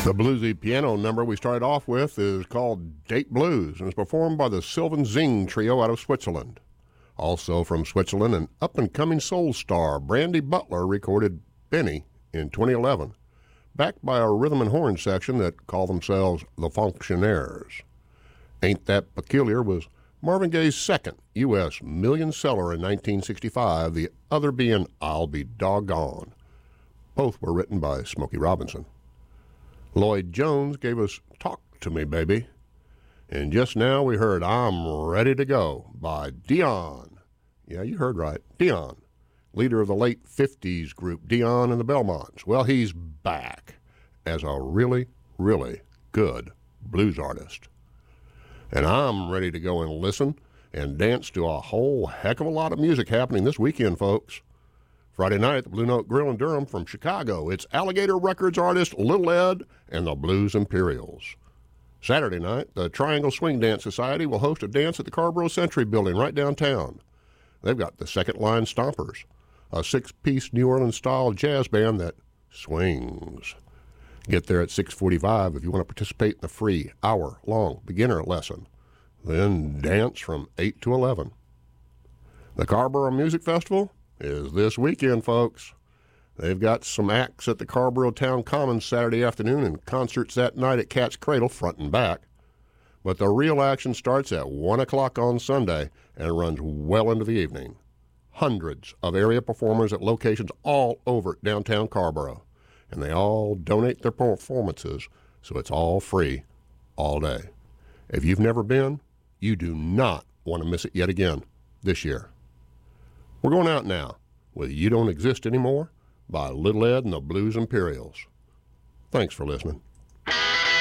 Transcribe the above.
The bluesy piano number we started off with is called Date Blues, and it's performed by the Sylvan Zing Trio out of Switzerland. Also from Switzerland, an up-and-coming soul star, Brandy Butler, recorded Benny in 2011, backed by a rhythm and horn section that call themselves the Fonctionnaires. Ain't That Peculiar was Marvin Gaye's second U.S. million seller in 1965, the other being I'll Be Doggone. Both were written by Smokey Robinson. Lloyd Jones gave us Talk to Me, Baby. And just now we heard I'm Ready to Go by Dion. Yeah, you heard right, Dion, leader of the late 50s group Dion and the Belmonts. Well, he's back as a really, really good blues artist. And I'm ready to go and listen and dance to a whole heck of a lot of music happening this weekend, folks. Friday night at the Blue Note Grill in Durham from Chicago, it's Alligator Records artist Little Ed and the Blues Imperials. Saturday night, the Triangle Swing Dance Society will host a dance at the Carborough Century Building right downtown. They've got the Second Line Stompers, a six-piece New Orleans-style jazz band that swings. Get there at 6:45 if you want to participate in the free hour-long beginner lesson. Then dance from 8 to 11. The Carborough Music Festival is this weekend, folks. They've got some acts at the Carborough Town Commons Saturday afternoon and concerts that night at Cat's Cradle, front and back. But the real action starts at 1 o'clock on Sunday and runs well into the evening. Hundreds of area performers at locations all over downtown Carborough, and they all donate their performances, so it's all free all day. If you've never been, you do not want to miss it yet again this year. We're going out now with You Don't Exist Anymore by Little Ed and the Blues Imperials. Thanks for listening.